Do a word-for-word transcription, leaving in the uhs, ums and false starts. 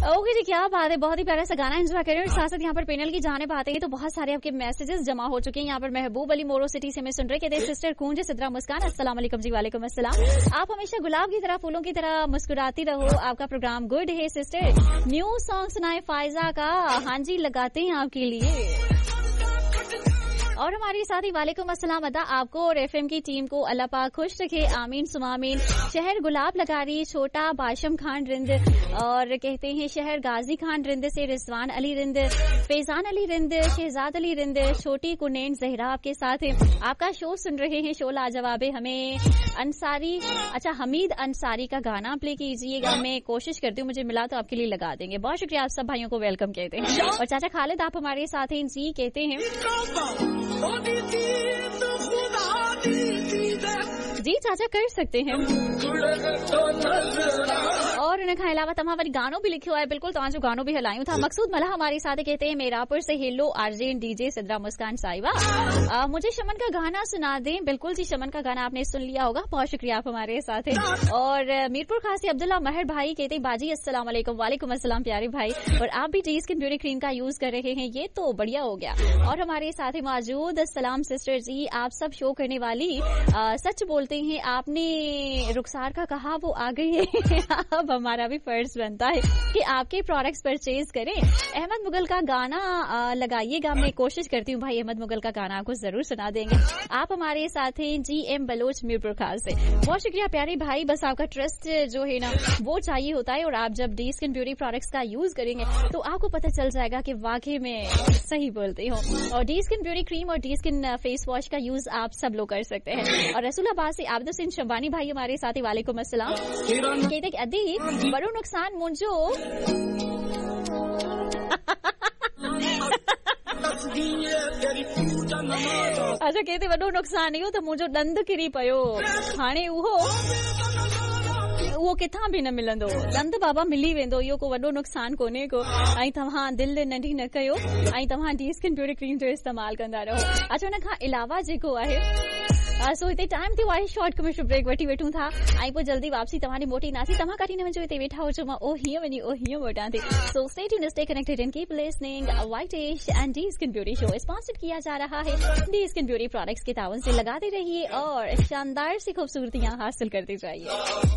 Okay जी, क्या बात है, बहुत ही प्यारा सा गाना एंजॉय कर रहे हैं। साथ साथ यहाँ पर पैनल की जाने बातें हैं तो बहुत सारे आपके मैसेजेस जमा हो चुके हैं। यहाँ पर महबूब अली मोरो सिटी से मैं सुन रहे कहते सिस्टर कूंज सिद्रा मुस्कान, अस्सलाम वालेकुम जी। वालेकुम अस्सलाम। आप हमेशा गुलाब की तरह फूलों की तरह मुस्कुराती रहो, आपका प्रोग्राम गुड है सिस्टर। न्यू सॉन्ग सुनाए फायजा का, हाँ जी लगाते हैं आपके लिए। और हमारे साथ ही वालेकुम अस्सलाम अदा आपको और एफएम की टीम को अल्लाह पाक खुश रखे, आमीन सुमामीन। शहर गुलाब लगारी छोटा बाशम खान रिंद और कहते हैं शहर गाजी खान रिंद से रिजवान अली रिंद, फैजान अली रिंद, शहजाद अली रिंद, छोटी कुनैन जहरा आपके साथ है। आपका शो सुन रहे हैं, शो लाजवाब है। हमें अंसारी अच्छा हमीद अंसारी का गाना प्ले कीजिएगा, मैं कोशिश करती हूँ, मुझे मिला तो आपके लिए लगा देंगे। बहुत शुक्रिया, आप सब भाइयों को वेलकम कहते हैं। और चाचा खालिद आप हमारे साथ हैं जी, कहते हैं जी चाचा कर सकते हैं। और इन खां अलावा तमाम वरी गानों भी लिखे हुआ है, बिल्कुल तव्हांजो गानों भी हलायूं था। मकसूद मला हमारे साथ कहते हैं मीरापुर से हेलो आरजेन डीजे सिद्रा मुस्कान साहिबा, आ, मुझे शमन का गाना सुना दें। बिल्कुल जी, शमन का गाना आपने सुन लिया होगा, बहुत शुक्रिया आप हमारे साथ हैं। और मीरपुर खास से अब्दुल्ला महर भाई कहते हैं बाजी अस्सलाम वालेकुम। वालेकुम अस्सलाम प्यारे भाई। और आप भी डी स्किन ब्यूटी क्रीम का यूज कर रहे हैं, ये तो बढ़िया हो गया। और हमारे साथ ही मौजूद सलाम सिस्टर जी, आप सब शो करने वाली आ, सच बोलते हैं, आपने रुखसार का कहा वो आ गई है। अब हमारा भी फर्ज बनता है कि आपके प्रोडक्ट्स परचेज करें। अहमद मुगल का गाना लगाइएगा, मैं कोशिश करती हूँ भाई अहमद मुगल का गाना आपको जरूर सुना देंगे। आप हमारे साथ हैं जी एम बलोच मीरपुर खास से, बहुत शुक्रिया प्यारे भाई। बस आपका ट्रस्ट जो है ना वो चाहिए होता है, और आप जब डी स्किन ब्यूटी प्रोडक्ट्स का यूज करेंगे तो आपको पता चल जाएगा कि वाकई में सही बोलते हो। और डी स्किन ब्यूटी क्रीम और डी स्किन फेस वॉश का यूज आप सब लोग कर सकते हैं। और रसूलाबाद से आबिद हुसैन शबानी भाई हमारे साथ ही, वालेकुम अस्सलाम, कहते अदी बड़ो नुकसान मुंजो अच्छा कहते वॾो नुक़सान इहो त मुंहिंजो ॾंद किरी पियो, हाणे उहो उहो किथां बि न मिलंदो, ॾंद बाबा मिली वेंदो, इहो को वॾो नुक़सान कोन्हे को। ऐं तव्हां दिलि नंढी न कयो, ऐं तव्हां डी स्किन ब्यूटी क्रीम जो इस्तेमाल कंदा रहो। अच्छा हुन खां अलावा जेको आहे सो हिते टाइम थियो आहे, शॉर्ट कमर्शियल ब्रेक वठी वेठूं था, ऐं पोइ जल्दी वापसी तव्हां ॾे मोटींदासीं। तव्हां काठी न वञो, हिते वेठा हुजो, मां ओ हीअं वञी ओ हीअं मोटां थी। So stay tuned, stay connected and keep listening. White ash and D skin beauty show sponsored किया जा रहा है डी स्किन ब्यूटी प्रोडक्ट्स के ताउन से। लगाते रहिए और शानदार सी खूबसूरतियां हासिल करते जाइए।